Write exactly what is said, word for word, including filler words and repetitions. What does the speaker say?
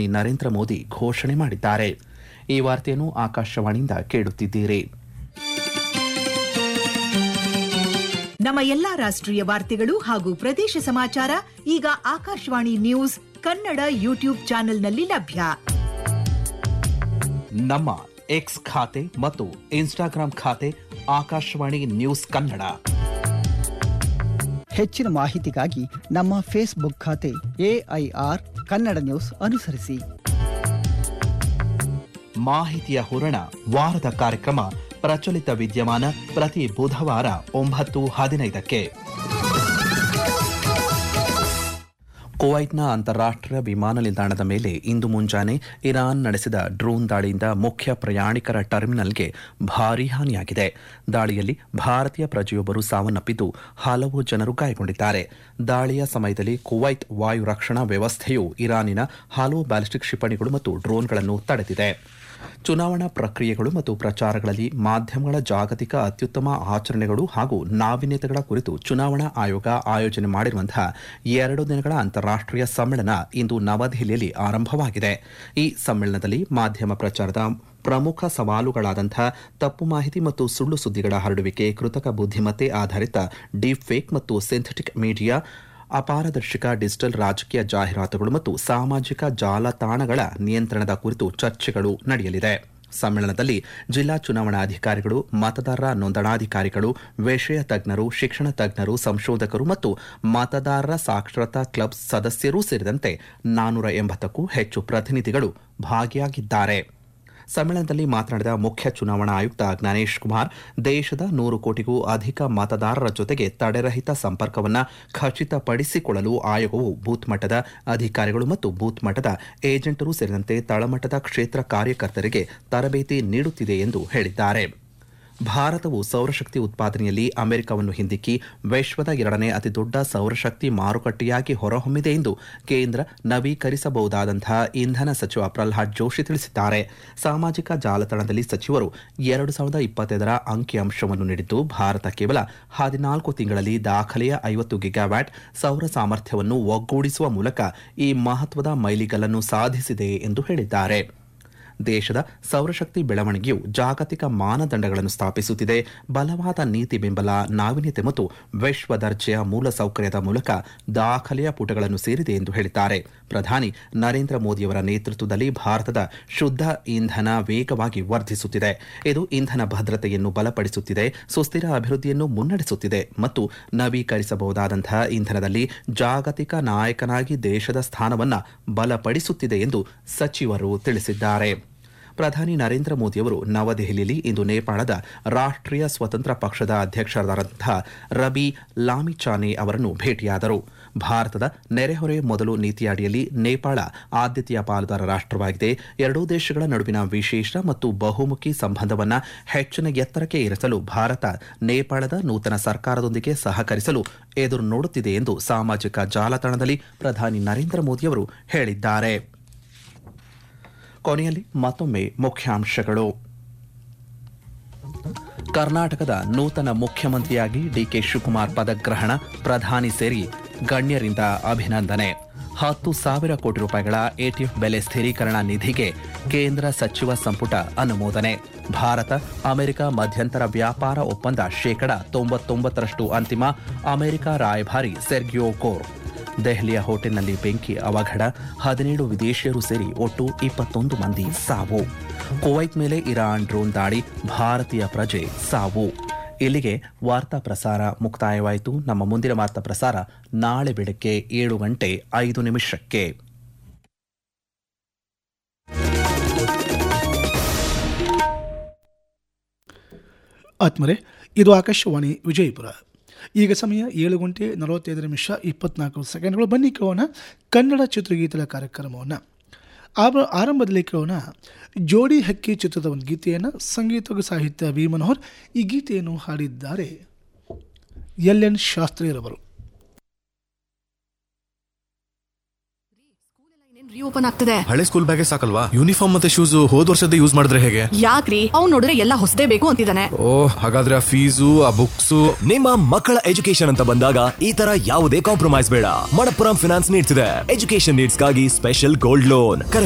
ನರೇಂದ್ರ ಮೋದಿ ಘೋಷಣೆ ಮಾಡಿದ್ದಾರೆ. ಈ ವಾರ್ತೆಯನ್ನು ಆಕಾಶವಾಣಿಯಿಂದ ಕೇಳುತ್ತಿದ್ದೀರಿ. ನಮ್ಮ ಎಲ್ಲಾ ರಾಷ್ಟ್ರೀಯ ವಾರ್ತೆಗಳು ಹಾಗೂ ಪ್ರದೇಶ ಸಮಾಚಾರ ಈಗ ಆಕಾಶವಾಣಿ ನ್ಯೂಸ್ ಕನ್ನಡ ಯೂಟ್ಯೂಬ್ ಚಾನೆಲ್ನಲ್ಲಿ ಲಭ್ಯ. ನಮ್ಮ ಎಕ್ಸ್ ಖಾತೆ ಮತ್ತು ಇನ್ಸ್ಟಾಗ್ರಾಂ ಖಾತೆ ಆಕಾಶವಾಣಿ ನ್ಯೂಸ್ ಕನ್ನಡ. ಹೆಚ್ಚಿನ ಮಾಹಿತಿಗಾಗಿ ನಮ್ಮ ಫೇಸ್ಬುಕ್ ಖಾತೆ ಎಐಆರ್ ಕನ್ನಡ ನ್ಯೂಸ್ ಅನುಸರಿಸಿ. ಮಾಹಿತಿಯ ಹೂರಣ ವಾರದ ಕಾರ್ಯಕ್ರಮ ಪ್ರಚಲಿತ ವಿದ್ಯಮಾನ ಪ್ರತಿ ಬುಧವಾರ ಒಂಬತ್ತು ಹದಿನೈದಕ್ಕೆ. ಕುವೈಟ್ನ ಅಂತಾರಾಷ್ಟ್ರೀಯ ವಿಮಾನ ನಿಲ್ದಾಣದ ಮೇಲೆ ಇಂದು ಮುಂಜಾನೆ ಇರಾನ್ ನಡೆಸಿದ ಡ್ರೋನ್ ದಾಳಿಯಿಂದ ಮುಖ್ಯ ಪ್ರಯಾಣಿಕರ ಟರ್ಮಿನಲ್ಗೆ ಭಾರೀ ಹಾನಿಯಾಗಿದೆ. ದಾಳಿಯಲ್ಲಿ ಭಾರತೀಯ ಪ್ರಜೆಯೊಬ್ಬರು ಸಾವನ್ನಪ್ಪಿದ್ದು ಹಲವು ಜನರು ಗಾಯಗೊಂಡಿದ್ದಾರೆ. ದಾಳಿಯ ಸಮಯದಲ್ಲಿ ಕುವೈತ್ ವಾಯು ರಕ್ಷಣಾ ವ್ಯವಸ್ಥೆಯು ಇರಾನಿನ ಹಲವು ಬ್ಯಾಲಿಸ್ಟಿಕ್ ಕ್ಷಿಪಣಿಗಳು ಮತ್ತು ಡ್ರೋನ್ಗಳನ್ನು ತಡೆದಿದೆ. ಚುನಾವಣಾ ಪ್ರಕ್ರಿಯೆಗಳು ಮತ್ತು ಪ್ರಚಾರಗಳಲ್ಲಿ ಮಾಧ್ಯಮಗಳ ಜಾಗತಿಕ ಅತ್ಯುತ್ತಮ ಆಚರಣೆಗಳು ಹಾಗೂ ನಾವೀನ್ಯತೆಗಳ ಕುರಿತು ಚುನಾವಣಾ ಆಯೋಗ ಆಯೋಜನೆ ಮಾಡಿರುವಂತಹ ಎರಡು ದಿನಗಳ ಅಂತಾರಾಷ್ಟ್ರೀಯ ಸಮ್ಮೇಳನ ಇಂದು ನವದೆಹಲಿಯಲ್ಲಿ ಆರಂಭವಾಗಿದೆ. ಈ ಸಮ್ಮೇಳನದಲ್ಲಿ ಮಾಧ್ಯಮ ಪ್ರಚಾರದ ಪ್ರಮುಖ ಸವಾಲುಗಳಾದಂತಹ ತಪ್ಪು ಮಾಹಿತಿ ಮತ್ತು ಸುಳ್ಳು ಸುದ್ದಿಗಳ ಹರಡುವಿಕೆ, ಕೃತಕ ಬುದ್ಧಿಮತ್ತೆ ಆಧಾರಿತ ಡೀಪ್ ಫೇಕ್ ಮತ್ತು ಸಿಂಥೆಟಿಕ್ ಮೀಡಿಯಾ, ಅಪಾರದರ್ಶಕ ಡಿಜಿಟಲ್ ರಾಜಕೀಯ ಜಾಹೀರಾತುಗಳು ಮತ್ತು ಸಾಮಾಜಿಕ ಜಾಲತಾಣಗಳ ನಿಯಂತ್ರಣದ ಕುರಿತು ಚರ್ಚೆಗಳು ನಡೆಯಲಿದೆ. ಸಮ್ಮೇಳನದಲ್ಲಿ ಜಿಲ್ಲಾ ಚುನಾವಣಾ ಅಧಿಕಾರಿಗಳು, ಮತದಾರರ ನೋಂದಣಾಧಿಕಾರಿಗಳು, ವಿಷಯ ತಜ್ಞರು, ಶಿಕ್ಷಣ ತಜ್ಞರು, ಸಂಶೋಧಕರು ಮತ್ತು ಮತದಾರರ ಸಾಕ್ಷರತಾ ಕ್ಲಬ್ ಸದಸ್ಯರೂ ಸೇರಿದಂತೆ ನಾನ್ನೂರ ಎಂಬತ್ತಕ್ಕೂ ಹೆಚ್ಚು ಪ್ರತಿನಿಧಿಗಳು ಭಾಗಿಯಾಗಿದ್ದಾರೆ. ಸಮ್ಮೇಳನದಲ್ಲಿ ಮಾತನಾಡಿದ ಮುಖ್ಯ ಚುನಾವಣಾ ಆಯುಕ್ತ ಜ್ಞಾನೇಶ್ ಕುಮಾರ್, ದೇಶದ ನೂರು ಕೋಟಿಗೂ ಅಧಿಕ ಮತದಾರರ ಜೊತೆಗೆ ತಡೆರಹಿತ ಸಂಪರ್ಕವನ್ನು ಖಚಿತಪಡಿಸಿಕೊಳ್ಳಲು ಆಯೋಗವು ಬೂತ್ ಮಟ್ಟದ ಅಧಿಕಾರಿಗಳು ಮತ್ತು ಬೂತ್ ಮಟ್ಟದ ಏಜೆಂಟರು ಸೇರಿದಂತೆ ತಳಮಟ್ಟದ ಕ್ಷೇತ್ರ ಕಾರ್ಯಕರ್ತರಿಗೆ ತರಬೇತಿ ನೀಡುತ್ತಿದೆ ಎಂದು ಹೇಳಿದ್ದಾರೆ. ಭಾರತವು ಸೌರಶಕ್ತಿ ಉತ್ಪಾದನೆಯಲ್ಲಿ ಅಮೆರಿಕವನ್ನು ಹಿಂದಿಕ್ಕಿ ವಿಶ್ವದ ಎರಡನೇ ಅತಿದೊಡ್ಡ ಸೌರಶಕ್ತಿ ಮಾರುಕಟ್ಟೆಯಾಗಿ ಹೊರಹೊಮ್ಮಿದೆ ಎಂದು ಕೇಂದ್ರ ನವೀಕರಿಸಬಹುದಾದಂತಹ ಇಂಧನ ಸಚಿವ ಪ್ರಹ್ಲಾದ್ ಜೋಶಿ ತಿಳಿಸಿದ್ದಾರೆ. ಸಾಮಾಜಿಕ ಜಾಲತಾಣದಲ್ಲಿ ಸಚಿವರು ಎರಡು ಸಾವಿರದ ಇಪ್ಪತ್ತೈದರ ಅಂಕಿಅಂಶವನ್ನು ನೀಡಿದ್ದು, ಭಾರತ ಕೇವಲ ಹದಿನಾಲ್ಕು ತಿಂಗಳಲ್ಲಿ ದಾಖಲೆಯ ಐವತ್ತು ಗಿಗಾವ್ಯಾಟ್ ಸೌರ ಸಾಮರ್ಥ್ಯವನ್ನು ಒಗ್ಗೂಡಿಸುವ ಮೂಲಕ ಈ ಮಹತ್ವದ ಮೈಲಿಗಲ್ಲನ್ನು ಸಾಧಿಸಿದೆ ಎಂದು ಹೇಳಿದ್ದಾರೆ. ದೇಶದ ಸೌರಶಕ್ತಿ ಬೆಳವಣಿಗೆಯು ಜಾಗತಿಕ ಮಾನದಂಡಗಳನ್ನು ಸ್ಥಾಪಿಸುತ್ತಿದೆ. ಬಲವಾದ ನೀತಿ ಬೆಂಬಲ, ನಾವೀನ್ಯತೆ ಮತ್ತು ವಿಶ್ವ ದರ್ಜೆಯ ಮೂಲಸೌಕರ್ಯದ ಮೂಲಕ ದಾಖಲೆಯ ಪುಟಗಳನ್ನು ಸೇರಿದೆ ಎಂದು ಹೇಳಿದ್ದಾರೆ. ಪ್ರಧಾನಿ ನರೇಂದ್ರ ಮೋದಿಯವರ ನೇತೃತ್ವದಲ್ಲಿ ಭಾರತದ ಶುದ್ಧ ಇಂಧನ ವೇಗವಾಗಿ ವರ್ಧಿಸುತ್ತಿದೆ. ಇದು ಇಂಧನ ಭದ್ರತೆಯನ್ನು ಬಲಪಡಿಸುತ್ತಿದೆ, ಸುಸ್ಥಿರ ಅಭಿವೃದ್ಧಿಯನ್ನು ಮುನ್ನಡೆಸುತ್ತಿದೆ ಮತ್ತು ನವೀಕರಿಸಬಹುದಾದಂತಹ ಇಂಧನದಲ್ಲಿ ಜಾಗತಿಕ ನಾಯಕನಾಗಿ ದೇಶದ ಸ್ಥಾನವನ್ನು ಬಲಪಡಿಸುತ್ತಿದೆ ಎಂದು ಸಚಿವರು ತಿಳಿಸಿದ್ದಾರೆ. ಪ್ರಧಾನಿ ನರೇಂದ್ರ ಮೋದಿಯವರು ನವದೆಹಲಿಯಲ್ಲಿ ಇಂದು ನೇಪಾಳದ ರಾಷ್ಟ್ರೀಯ ಸ್ವತಂತ್ರ ಪಕ್ಷದ ಅಧ್ಯಕ್ಷರಾದಂತಹ ರಬಿ ಲಾಮಿಚಾನೆ ಅವರನ್ನು ಭೇಟಿಯಾದರು. ಭಾರತದ ನೆರೆಹೊರೆ ಮೊದಲು ನೀತಿಯ ಅಡಿಯಲ್ಲಿ ನೇಪಾಳ ಆದ್ಯತೆಯ ಪಾಲುದಾರ ರಾಷ್ಟ್ರವಾಗಿದೆ. ಎರಡೂ ದೇಶಗಳ ನಡುವಿನ ವಿಶೇಷ ಮತ್ತು ಬಹುಮುಖಿ ಸಂಬಂಧವನ್ನು ಹೆಚ್ಚಿನ ಎತ್ತರಕ್ಕೆ ಏರಿಸಲು ಭಾರತ ನೇಪಾಳದ ನೂತನ ಸರ್ಕಾರದೊಂದಿಗೆ ಸಹಕರಿಸಲು ಎದುರು ನೋಡುತ್ತಿದೆ ಎಂದು ಸಾಮಾಜಿಕ ಜಾಲತಾಣದಲ್ಲಿ ಪ್ರಧಾನಿ ನರೇಂದ್ರ ಮೋದಿಯವರು ಹೇಳಿದ್ದಾರೆ. ಕೊನೆಯಲ್ಲಿ ಮತ್ತೊಮ್ಮೆ ಮುಖ್ಯಾಂಶಗಳು. ಕರ್ನಾಟಕದ ನೂತನ ಮುಖ್ಯಮಂತ್ರಿಯಾಗಿ ಡಿಕೆ ಶಿವಕುಮಾರ್ ಪದಗ್ರಹಣ, ಪ್ರಧಾನಿ ಸೇರಿ ಗಣ್ಯರಿಂದ ಅಭಿನಂದನೆ. ಹತ್ತು ಸಾವಿರ ಕೋಟಿ ರೂಪಾಯಿಗಳ ಎಟಿಎಫ್ ಬೆಲೆ ಸ್ಥಿರೀಕರಣ ನಿಧಿಗೆ ಕೇಂದ್ರ ಸಚಿವ ಸಂಪುಟ ಅನುಮೋದನೆ. ಭಾರತ ಅಮೆರಿಕ ಮಧ್ಯಂತರ ವ್ಯಾಪಾರ ಒಪ್ಪಂದ ಶೇಕಡ ತೊಂಬತ್ತೊಂಬತ್ತರಷ್ಟು ಅಂತಿಮ, ಅಮೆರಿಕ ರಾಯಭಾರಿ ಸೆರ್ಗಿಯೋ ಕೋರ್. ದೆಹಲಿಯ ಹೋಟೆಲ್ನಲ್ಲಿ ಬೆಂಕಿ ಅವಘಡ, ಹದಿನೇಳು ವಿದೇಶಿಯರು ಸೇರಿ ಒಟ್ಟು ಇಪ್ಪತ್ತೊಂದು ಮಂದಿ ಸಾವು. ಕುವೈತ್ ಮೇಲೆ ಇರಾನ್ ಡ್ರೋನ್ ದಾಳಿ, ಭಾರತೀಯ ಪ್ರಜೆ ಸಾವು. ಇಲ್ಲಿಗೆ ವಾರ್ತಾ ಪ್ರಸಾರ ಮುಕ್ತಾಯವಾಯಿತು. ನಮ್ಮ ಮುಂದಿನ ವಾರ್ತಾ ಪ್ರಸಾರ ನಾಳೆ ಬೆಳಗ್ಗೆ ಏಳು ಗಂಟೆ ಐದು ನಿಮಿಷಕ್ಕೆ. ಆತ್ಮರೆ, ಇದು ಆಕಾಶವಾಣಿ ವಿಜಯಪುರ. ಈಗ ಸಮಯ ಏಳು ಗಂಟೆ ನಲವತ್ತೈದು ನಿಮಿಷ ಇಪ್ಪತ್ನಾಲ್ಕು ಸೆಕೆಂಡ್ಗಳು. ಬನ್ನಿ ಕೇಳೋಣ ಕನ್ನಡ ಚಿತ್ರಗೀತೆಗಳ ಕಾರ್ಯಕ್ರಮವನ್ನು. ಆರ ಆರಂಭದಲ್ಲಿ ಕೇಳೋಣ ಜೋಡಿ ಹಕ್ಕಿ ಚಿತ್ರದ ಒಂದು ಗೀತೆಯನ್ನು. ಸಂಗೀತ ಸಾಹಿತ್ಯ ವಿ ಮನೋಹರ್. ಈ ಗೀತೆಯನ್ನು ಹಾಡಿದ್ದಾರೆ ಎಲ್ ಎನ್ ಶಾಸ್ತ್ರಿರವರು. ರೀಓಪನ್ ಆಗ್ತಿದೆ. ಹಳೆ ಸ್ಕೂಲ್ ಬ್ಯಾಗೇ ಸಾಕಲ್ವಾ? ಯೂನಿಫಾರ್ಮ್ ಮತ್ತೆ ಶೂಸ್ ಹೋದ್ ವರ್ಷದ ಯೂಸ್ ಮಾಡಿದ್ರೆ ಹೇಗೆ? ಯಾಕ್ರಿ, ಅವ್ನು ನೋಡಿದ್ರೆ ಎಲ್ಲ ಹೊಸದೇ ಬೇಕು ಅಂತಿದ್ದಾನೆ. ಓ, ಹಾಗಾದ್ರೆ ಆ ಫೀಸು, ಆ ಬುಕ್ಸ್. ನಿಮ್ಮ ಮಕ್ಕಳ ಎಜುಕೇಶನ್ ಅಂತ ಬಂದಾಗ ಈ ತರ ಯಾವುದೇ ಕಾಂಪ್ರಮೈಸ್ ಬೇಡ. ಮಣಪ್ಪುರಂ ಫಿನಾನ್ಸ್ ನೀಡ್ತಿದೆ ಎಜುಕೇಶನ್ ನೀಡ್ಸ್ಗಾಗಿ ಸ್ಪೆಷಲ್ ಗೋಲ್ಡ್ ಲೋನ್. ಕರೆ